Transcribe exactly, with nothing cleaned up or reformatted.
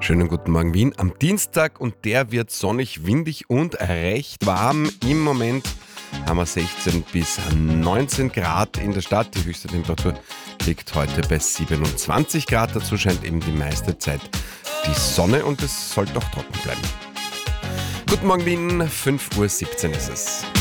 Schönen guten Morgen Wien am Dienstag und der wird sonnig, windig und recht warm. Im Moment haben wir sechzehn bis neunzehn Grad in der Stadt. Die höchste Temperatur liegt heute bei siebenundzwanzig Grad. Dazu scheint eben die meiste Zeit die Sonne und es sollte auch trocken bleiben. Guten Morgen Wien, fünf Uhr siebzehn ist es.